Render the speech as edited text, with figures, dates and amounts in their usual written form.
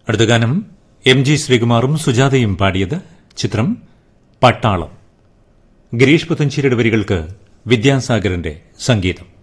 അടുത്ത ഗാനം MG ശ്രീകുമാറും സുജാതയും പാടിയത്. ചിത്രം പട്ടാളം. ഗിരീഷ് പുത്തഞ്ചേരിയുടെ വരികൾക്ക് വിദ്യാസാഗറിന്റെ സംഗീതം.